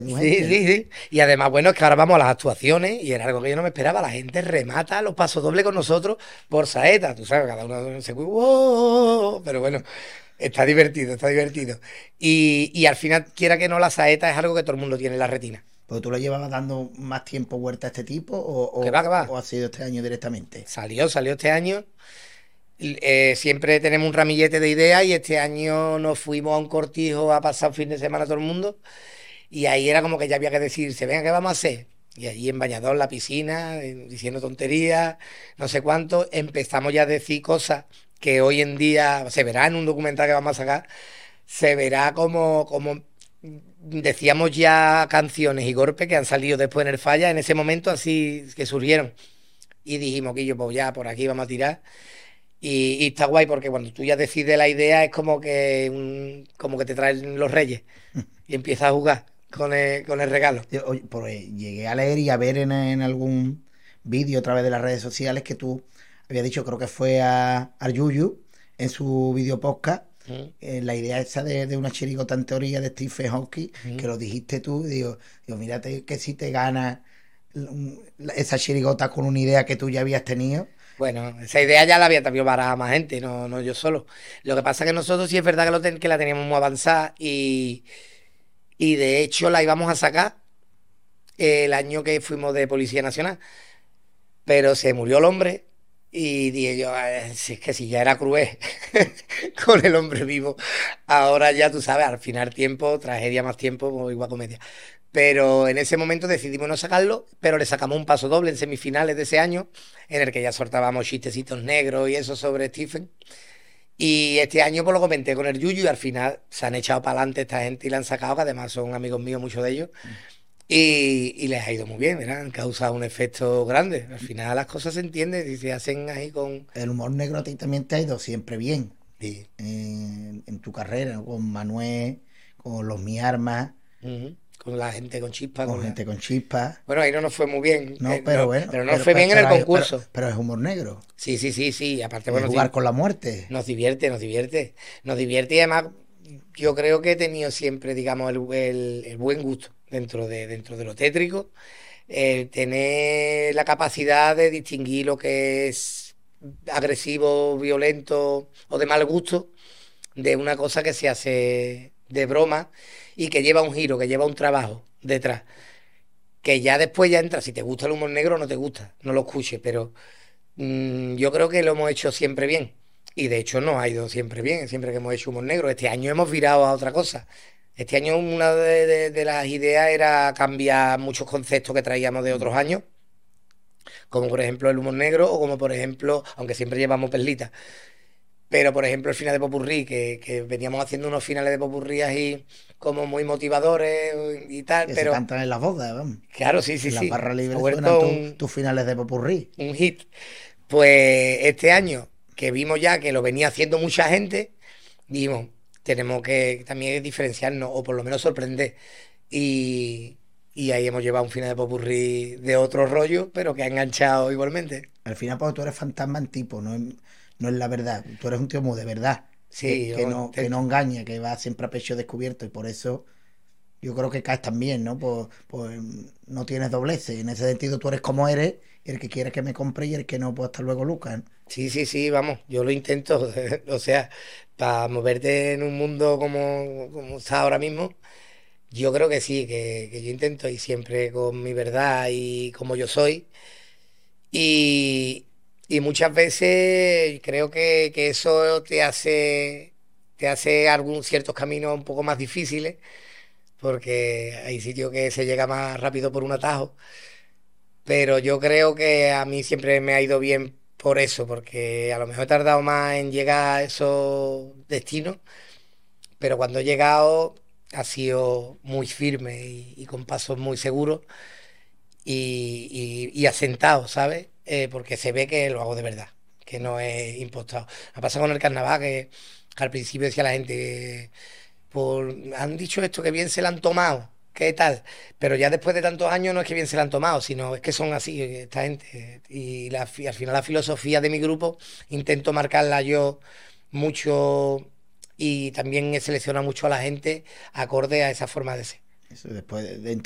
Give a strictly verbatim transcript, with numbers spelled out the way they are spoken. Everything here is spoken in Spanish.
Sí, gente, ¿no? sí, sí. Y además, bueno, es que ahora vamos a las actuaciones y era algo que yo no me esperaba. La gente remata los pasos dobles con nosotros por saeta. Tú sabes, cada uno se... ¡Wow! Pero bueno, está divertido, está divertido. Y, y al final, quiera que no, la saeta es algo que todo el mundo tiene en la retina. ¿Pero tú lo llevabas dando más tiempo vuelta a este tipo o, Que o- va, que va. o ha sido este año directamente? Salió, salió este año. Eh, siempre tenemos un ramillete de ideas y este año nos fuimos a un cortijo a pasar un fin de semana todo el mundo. Y ahí era como que ya había que decirse, venga, ¿qué vamos a hacer? Y allí en Bañador, la piscina, eh, diciendo tonterías, no sé cuánto, empezamos ya a decir cosas que hoy en día se verá en un documental que vamos a sacar, se verá como, como decíamos ya canciones y golpes que han salido después en el falla, en ese momento así que surgieron. Y dijimos que yo, pues ya por aquí vamos a tirar. Y, y está guay porque cuando tú ya decides la idea es como que, un- como que te traen los reyes y empiezas a jugar con el, con el regalo. Yo, oye, pues, llegué a leer y a ver en, en algún vídeo a través de las redes sociales que tú habías dicho, creo que fue a, a Yuyu, en su video podcast, Mm, eh, la idea esa de, de una chirigota en teoría de Stephen Hawking, que mm. lo dijiste tú, digo, digo, mírate que si te ganas esa chirigota con una idea que tú ya habías tenido. Bueno, esa idea ya la había también para más gente, no, no yo solo. Lo que pasa es que nosotros sí es verdad que, lo ten- que la teníamos muy avanzada y, y de hecho la íbamos a sacar el año que fuimos de Policía Nacional, pero se murió el hombre y dije yo, "Eh, si es que si ya era cruel con el hombre vivo, ahora ya tú sabes, al final tiempo, tragedia más tiempo, pues igual comedia. Pero en ese momento decidimos no sacarlo, pero le sacamos un paso doble en semifinales de ese año, en el que ya soltábamos chistecitos negros y eso sobre Stephen. Y este año pues lo comenté con el Yuyu y al final se han echado para adelante esta gente y la han sacado, que además son amigos míos, muchos de ellos, y, y les ha ido muy bien, ¿verdad? Han causado un efecto grande. Al final las cosas se entienden y se hacen ahí con... El humor negro a ti también te ha ido siempre bien Sí. en, en tu carrera, ¿no? Con Manuel, con los Mi Armas, Ujú. Con la gente con chispa, con con la... gente con chispa. Bueno, ahí no nos fue muy bien, No, eh, pero no, bueno, pero no nos pero, fue pero, bien en el pero, hay- pero- concurso. pero es humor negro. Sí, sí, sí, sí. Aparte, Es bueno, jugar sí, con la muerte. nos divierte, nos divierte. Nos divierte y además yo creo que he tenido siempre, digamos, el, el- el buen gusto dentro de, dentro de lo tétrico. El tener la capacidad de distinguir lo que es agresivo, violento o de mal gusto de una cosa que se hace de broma y que lleva un giro, que lleva un trabajo detrás. Que ya después ya entra, si te gusta el humor negro o no te gusta, no lo escuches, pero mm, yo creo que lo hemos hecho siempre bien. Y de hecho nos ha ido siempre bien, siempre que hemos hecho humor negro. Este año hemos virado a otra cosa. Este año una de, de- de las ideas era cambiar muchos conceptos que traíamos de otros años, como por ejemplo el humor negro o como por ejemplo, aunque siempre llevamos perlitas, pero por ejemplo el final de Popurrí, que, que veníamos haciendo unos finales de Popurrí ahí como muy motivadores y tal, Que se pero cantan en las bodas, vamos. claro, sí, sí, En las sí, barras se ha libres suenan vuelto tu- un, tus finales de popurrí. un hit. Pues este año, que vimos ya que lo venía haciendo mucha gente, dijimos, tenemos que también diferenciarnos o por lo menos sorprender. Y, y ahí hemos llevado un final de popurrí de otro rollo, pero que ha enganchado igualmente. Al final, porque tú eres fantasma en tipo, no es, no es la verdad. Tú eres un tío muy de verdad. Que, Sí, que yo no, que no intento. engaña, que va siempre a pecho descubierto. Y por eso yo creo que caes también, ¿no? Pues, pues no tienes dobleces. En ese sentido, tú eres como eres. Y el que quiere que me compre y el que no, pues hasta luego, Lucas, ¿no? Sí, sí, sí, vamos, yo lo intento. O sea, para moverte en un mundo como, como está ahora mismo, yo creo que sí, que, que yo intento ir siempre con mi verdad y como yo soy. Y, y muchas veces creo que, que eso te hace, te hace algún ciertos caminos un poco más difíciles, porque hay sitios que se llega más rápido por un atajo. Pero yo creo que a mí siempre me ha ido bien por eso, porque a lo mejor he tardado más en llegar a esos destinos, pero cuando he llegado ha sido muy firme y, y con pasos muy seguros y, y, y asentado, ¿sabes? Eh, porque se ve que lo hago de verdad, que no es impostado. Me pasa con el carnaval que, que al principio decía la gente, por, han dicho esto que bien se la han tomado, ¿qué tal? Pero ya después de tantos años no es que bien se la han tomado, sino es que son así esta gente. Y la, fi- al final la filosofía de mi grupo intento marcarla yo mucho y también he seleccionado mucho a la gente acorde a esa forma de ser. Eso después, de,